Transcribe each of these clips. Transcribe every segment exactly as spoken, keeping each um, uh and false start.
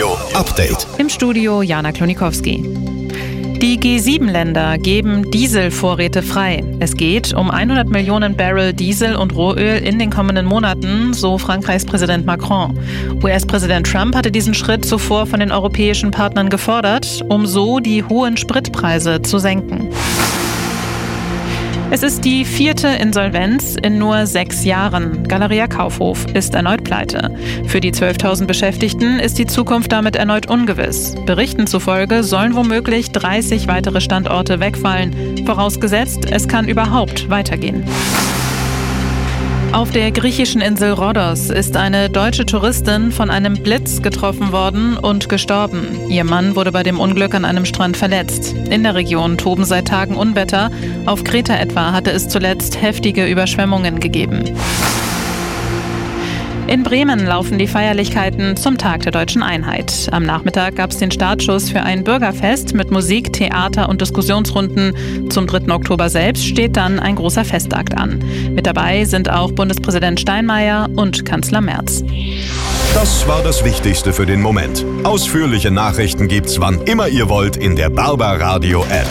Radio Update. Im Studio Jana Klonikowski. Die G sieben Länder geben Dieselvorräte frei. Es geht um hundert Millionen Barrel Diesel und Rohöl in den kommenden Monaten, so Frankreichs Präsident Macron. U S-Präsident Trump hatte diesen Schritt zuvor von den europäischen Partnern gefordert, um so die hohen Spritpreise zu senken. Es ist die vierte Insolvenz in nur sechs Jahren. Galeria Kaufhof ist erneut pleite. Für die zwölftausend Beschäftigten ist die Zukunft damit erneut ungewiss. Berichten zufolge sollen womöglich dreißig weitere Standorte wegfallen. Vorausgesetzt, es kann überhaupt weitergehen. Auf der griechischen Insel Rhodos ist eine deutsche Touristin von einem Blitz getroffen worden und gestorben. Ihr Mann wurde bei dem Unglück an einem Strand verletzt. In der Region toben seit Tagen Unwetter. Auf Kreta etwa hatte es zuletzt heftige Überschwemmungen gegeben. In Bremen laufen die Feierlichkeiten zum Tag der Deutschen Einheit. Am Nachmittag gab es den Startschuss für ein Bürgerfest mit Musik, Theater und Diskussionsrunden. Zum dritten Oktober selbst steht dann ein großer Festakt an. Mit dabei sind auch Bundespräsident Steinmeier und Kanzler Merz. Das war das Wichtigste für den Moment. Ausführliche Nachrichten gibt's wann immer ihr wollt in der Barbaradio App.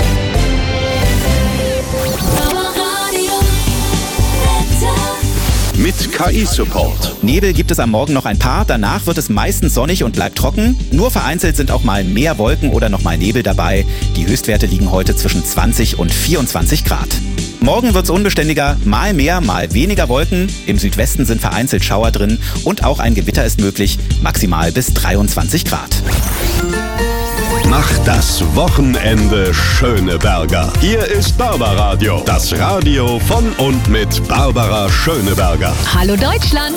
Mit K I-Support. Nebel gibt es am Morgen noch ein paar, danach wird es meistens sonnig und bleibt trocken. Nur vereinzelt sind auch mal mehr Wolken oder noch mal Nebel dabei. Die Höchstwerte liegen heute zwischen zwanzig und vierundzwanzig Grad. Morgen wird es unbeständiger, mal mehr, mal weniger Wolken. Im Südwesten sind vereinzelt Schauer drin und auch ein Gewitter ist möglich, maximal bis dreiundzwanzig Grad. Macht das Wochenende Schöneberger. Hier ist Barbaradio, das Radio von und mit Barbara Schöneberger. Hallo Deutschland!